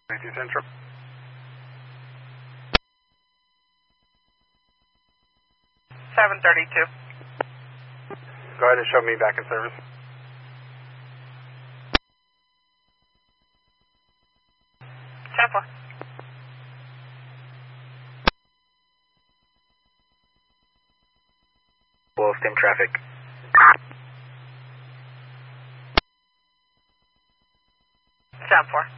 Central. $732. Go ahead and show me back in service. Temple. Wolf, dim traffic. Sound 4.